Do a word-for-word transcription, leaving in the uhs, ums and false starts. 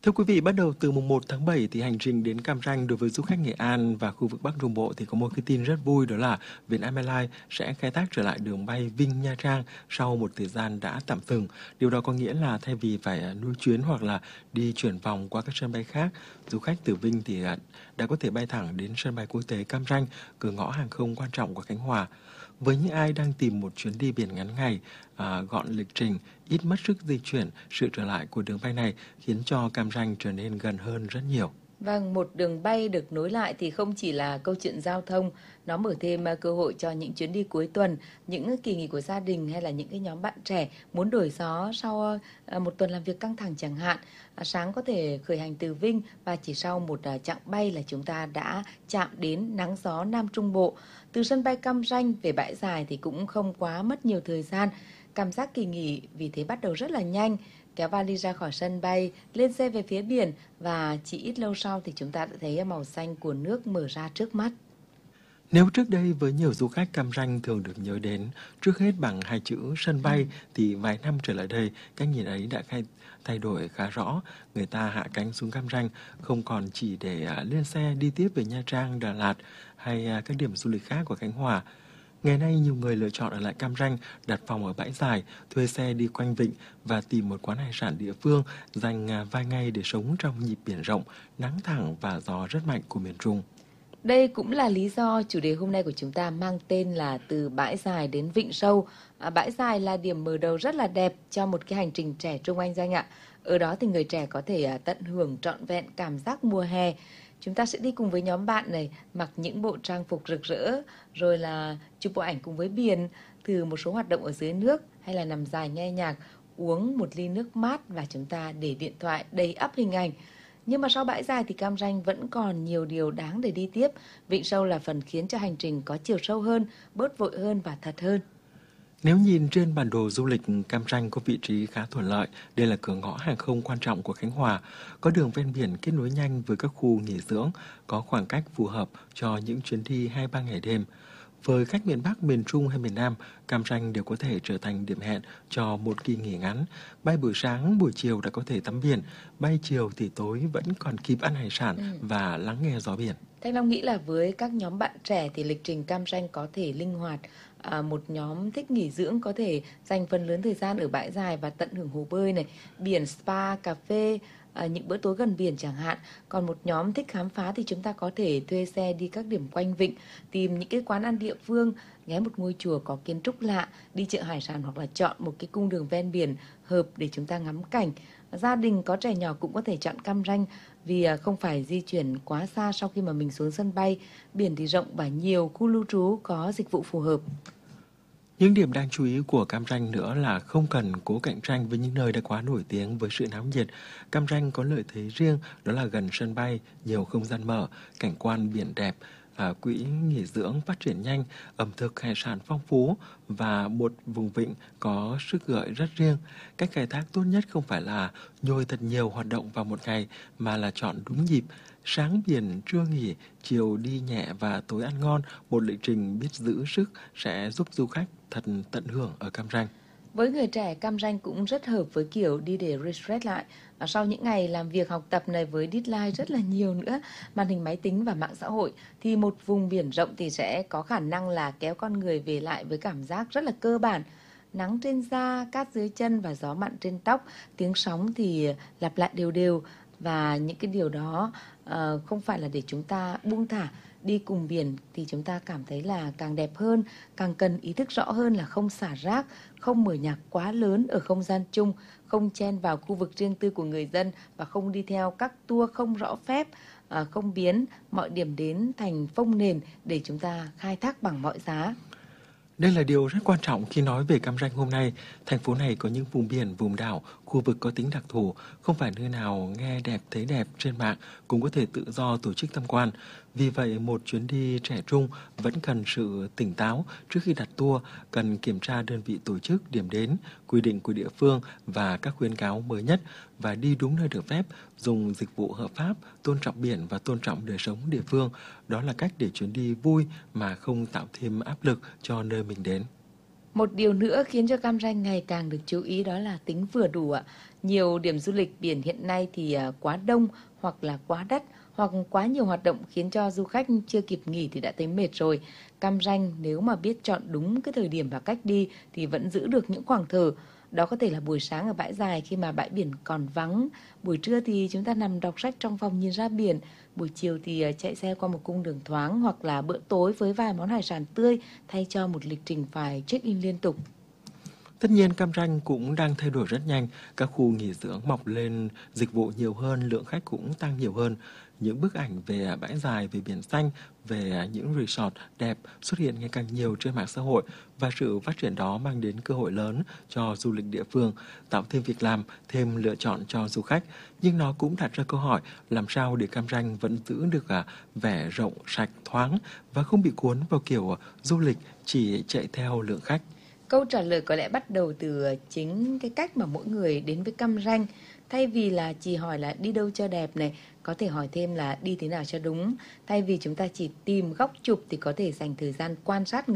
Thưa quý vị, bắt đầu từ mùng một tháng bảy thì hành trình đến Cam Ranh đối với du khách Nghệ An và khu vực Bắc Trung Bộ thì có một cái tin rất vui, đó là Vietnam Airlines sẽ khai thác trở lại đường bay Vinh Nha Trang sau một thời gian đã tạm dừng. Điều đó có nghĩa là thay vì phải nuôi chuyến hoặc là đi chuyển vòng qua các sân bay khác, du khách từ Vinh thì đã có thể bay thẳng đến sân bay quốc tế Cam Ranh, cửa ngõ hàng không quan trọng của Khánh Hòa. Với những ai đang tìm một chuyến đi biển ngắn ngày, à, gọn lịch trình, ít mất sức di chuyển, sự trở lại của đường bay này khiến cho Cam Ranh trở nên gần hơn rất nhiều. Vâng, một đường bay được nối lại thì không chỉ là câu chuyện giao thông, nó mở thêm cơ hội cho những chuyến đi cuối tuần, những kỳ nghỉ của gia đình hay là những cái nhóm bạn trẻ muốn đổi gió sau một tuần làm việc căng thẳng chẳng hạn. Sáng có thể khởi hành từ Vinh và chỉ sau một chặng bay là chúng ta đã chạm đến nắng gió Nam Trung Bộ. Từ sân bay Cam Ranh về bãi dài thì cũng không quá mất nhiều thời gian. Cảm giác kỳ nghỉ vì thế bắt đầu rất là nhanh. Kéo vali ra khỏi sân bay, lên xe về phía biển và chỉ ít lâu sau thì chúng ta đã thấy màu xanh của nước mở ra trước mắt. Nếu trước đây với nhiều du khách, Cam Ranh thường được nhớ đến trước hết bằng hai chữ sân bay, thì vài năm trở lại đây, cách nhìn ấy đã thay đổi khá rõ. Người ta hạ cánh xuống Cam Ranh không còn chỉ để lên xe đi tiếp về Nha Trang, Đà Lạt hay các điểm du lịch khác của Khánh Hòa. Ngày nay, nhiều người lựa chọn ở lại Cam Ranh, đặt phòng ở bãi dài, thuê xe đi quanh vịnh và tìm một quán hải sản địa phương, dành vài ngày để sống trong nhịp biển rộng, nắng thẳng và gió rất mạnh của miền Trung. Đây cũng là lý do chủ đề hôm nay của chúng ta mang tên là từ bãi dài đến vịnh sâu. À, bãi dài là điểm mở đầu rất là đẹp cho một cái hành trình trẻ trung anh Danh ạ. Ở đó thì người trẻ có thể tận hưởng trọn vẹn cảm giác mùa hè. Chúng ta sẽ đi cùng với nhóm bạn này, mặc những bộ trang phục rực rỡ, rồi là chụp bộ ảnh cùng với biển, thử một số hoạt động ở dưới nước hay là nằm dài nghe nhạc, uống một ly nước mát và chúng ta để điện thoại đầy ắp hình ảnh. Nhưng mà sau bãi dài thì Cam Ranh vẫn còn nhiều điều đáng để đi tiếp. Vịnh sâu là phần khiến cho hành trình có chiều sâu hơn, bớt vội hơn và thật hơn. Nếu nhìn trên bản đồ du lịch, Cam Ranh có vị trí khá thuận lợi. Đây là cửa ngõ hàng không quan trọng của Khánh Hòa, có đường ven biển kết nối nhanh với các khu nghỉ dưỡng, có khoảng cách phù hợp cho những chuyến đi hai ba ngày đêm. Với khách miền Bắc, miền Trung hay miền Nam, Cam Ranh đều có thể trở thành điểm hẹn cho một kỳ nghỉ ngắn. Bay buổi sáng, buổi chiều đã có thể tắm biển, bay chiều thì tối vẫn còn kịp ăn hải sản ừ. và lắng nghe gió biển. Thanh Long nghĩ là với các nhóm bạn trẻ thì lịch trình Cam Ranh có thể linh hoạt. À, một nhóm thích nghỉ dưỡng có thể dành phần lớn thời gian ở bãi dài và tận hưởng hồ bơi này, biển, spa, cà phê, à, những bữa tối gần biển chẳng hạn. Còn một nhóm thích khám phá thì chúng ta có thể thuê xe đi các điểm quanh vịnh, tìm những cái quán ăn địa phương, ghé một ngôi chùa có kiến trúc lạ, đi chợ hải sản hoặc là chọn một cái cung đường ven biển hợp để chúng ta ngắm cảnh. Gia đình có trẻ nhỏ cũng có thể chọn Cam Ranh vì không phải di chuyển quá xa sau khi mà mình xuống sân bay. Biển thì rộng và nhiều khu lưu trú có dịch vụ phù hợp. Những điểm đáng chú ý của Cam Ranh nữa là không cần cố cạnh tranh với những nơi đã quá nổi tiếng với sự náo nhiệt. Cam Ranh có lợi thế riêng, đó là gần sân bay, nhiều không gian mở, cảnh quan biển đẹp, à, quỹ nghỉ dưỡng phát triển nhanh, ẩm thực hải sản phong phú và một vùng vịnh có sức gợi rất riêng. Cách khai thác tốt nhất không phải là nhồi thật nhiều hoạt động vào một ngày mà là chọn đúng nhịp. Sáng biển, trưa nghỉ, chiều đi nhẹ và tối ăn ngon, một lịch trình biết giữ sức sẽ giúp du khách thật tận hưởng ở Cam Ranh. Với người trẻ, Cam Ranh cũng rất hợp với kiểu đi để refresh lại. Và sau những ngày làm việc học tập này với deadline rất là nhiều nữa, màn hình máy tính và mạng xã hội, thì một vùng biển rộng thì sẽ có khả năng là kéo con người về lại với cảm giác rất là cơ bản. Nắng trên da, cát dưới chân và gió mặn trên tóc, tiếng sóng thì lặp lại đều đều. Và những cái điều đó uh, không phải là để chúng ta buông thả. Đi cùng biển thì chúng ta cảm thấy là càng đẹp hơn, càng cần ý thức rõ hơn là không xả rác, không mở nhạc quá lớn ở không gian chung, không chen vào khu vực riêng tư của người dân và không đi theo các tour không rõ phép, uh, không biến mọi điểm đến thành phông nền để chúng ta khai thác bằng mọi giá. Đây là điều rất quan trọng khi nói về Cam Ranh hôm nay. Thành phố này có những vùng biển, vùng đảo, khu vực có tính đặc thù, không phải nơi nào nghe đẹp thấy đẹp trên mạng cũng có thể tự do tổ chức tham quan. Vì vậy, một chuyến đi trẻ trung vẫn cần sự tỉnh táo trước khi đặt tour, cần kiểm tra đơn vị tổ chức, điểm đến, quy định của địa phương và các khuyến cáo mới nhất và đi đúng nơi được phép, dùng dịch vụ hợp pháp, tôn trọng biển và tôn trọng đời sống địa phương. Đó là cách để chuyến đi vui mà không tạo thêm áp lực cho nơi mình đến. Một điều nữa khiến cho Cam Ranh ngày càng được chú ý đó là tính vừa đủ ạ. Nhiều điểm du lịch biển hiện nay thì à, quá đông hoặc là quá đắt hoặc quá nhiều hoạt động khiến cho du khách chưa kịp nghỉ thì đã thấy mệt rồi. Cam Ranh nếu mà biết chọn đúng cái thời điểm và cách đi thì vẫn giữ được những khoảng thở. Đó có thể là buổi sáng ở bãi dài khi mà bãi biển còn vắng. Buổi trưa thì chúng ta nằm đọc sách trong phòng nhìn ra biển. Buổi chiều thì à, chạy xe qua một cung đường thoáng hoặc là bữa tối với vài món hải sản tươi thay cho một lịch trình phải check-in liên tục. Tất nhiên Cam Ranh cũng đang thay đổi rất nhanh, các khu nghỉ dưỡng mọc lên, dịch vụ nhiều hơn, lượng khách cũng tăng nhiều hơn. Những bức ảnh về bãi dài, về biển xanh, về những resort đẹp xuất hiện ngày càng nhiều trên mạng xã hội và sự phát triển đó mang đến cơ hội lớn cho du lịch địa phương, tạo thêm việc làm, thêm lựa chọn cho du khách. Nhưng nó cũng đặt ra câu hỏi làm sao để Cam Ranh vẫn giữ được à, vẻ rộng, sạch, thoáng và không bị cuốn vào kiểu du lịch chỉ chạy theo lượng khách. Câu trả lời có lẽ bắt đầu từ chính cái cách mà mỗi người đến với Cam Ranh. Thay vì là chỉ hỏi là đi đâu cho đẹp này, có thể hỏi thêm là đi thế nào cho đúng. Thay vì chúng ta chỉ tìm góc chụp thì có thể dành thời gian quan sát người